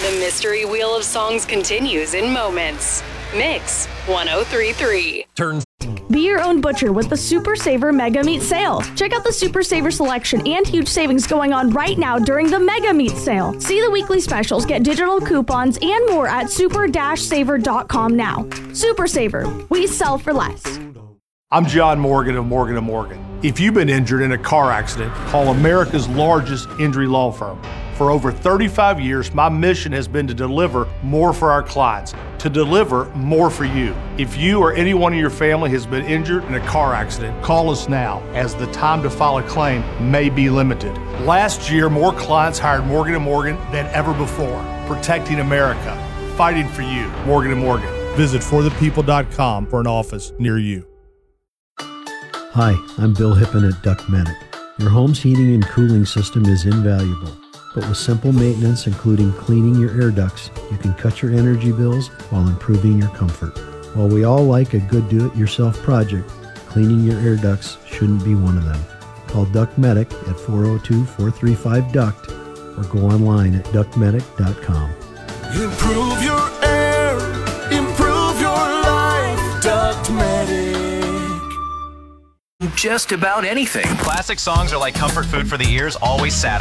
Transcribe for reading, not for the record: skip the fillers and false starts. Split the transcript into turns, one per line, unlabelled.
The mystery wheel of songs continues in moments. Mix 1033.
Be your own butcher with the Super Saver Mega Meat Sale. Check out the Super Saver selection and huge savings going on right now during the Mega Meat Sale. See the weekly specials, get digital coupons, and more at super-saver.com now. Super Saver. We sell for less.
I'm John Morgan of Morgan & Morgan. If you've been injured in a car accident, call America's largest injury law firm. For over 35 years, my mission has been to deliver more for our clients, to deliver more for you. If you or anyone in your family has been injured in a car accident, call us now, as the time to file a claim may be limited. Last year, more clients hired Morgan & Morgan than ever before, protecting America, fighting for you. Morgan & Morgan. Visit forthepeople.com for an office near you.
Hi, I'm Bill Hippen at Duct Medic. Your home's heating and cooling system is invaluable, but with simple maintenance, including cleaning your air ducts, you can cut your energy bills while improving your comfort. While we all like a good do-it-yourself project, cleaning your air ducts shouldn't be one of them. Call Duct Medic at 402-435-DUCT or go online at ductmedic.com.
Improve your air, improve your life, Duct Medic.
Just about anything.
Classic songs are like comfort food for the ears, always satisfying.